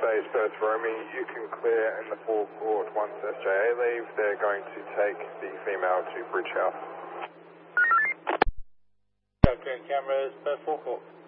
base Perth roaming, you can clear in the forecourt once SJA leave. They're going to take the female to Bridge House. Clearing cameras, Perth forecourt.